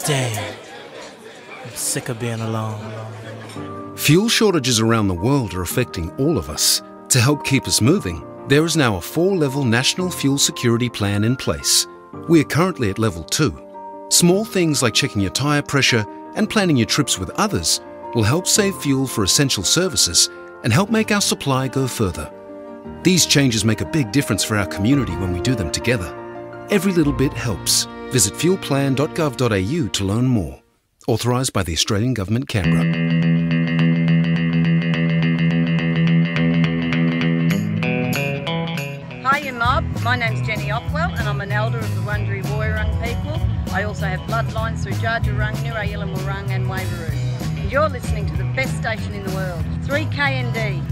Damn. I'm sick of being alone. Fuel shortages around the world are affecting all of us. To help keep us moving, there is now a 4-level national fuel security plan in place. We are currently at level 2. Small things like checking your tyre pressure and planning your trips with others will help save fuel for essential services and help make our supply go further. These changes make a big difference for our community when we do them together. Every little bit helps. Visit fuelplan.gov.au to learn more. Authorised by the Australian Government, Canberra. Hiya mob, my name's Jenny Ockwell and I'm an elder of the Wurundjeri Woiwurrung people. I also have bloodlines through Dja Dja Wurrung, Nurra Yilgarn Wurrung and Waveroo. And you're listening to the best station in the world, 3KND.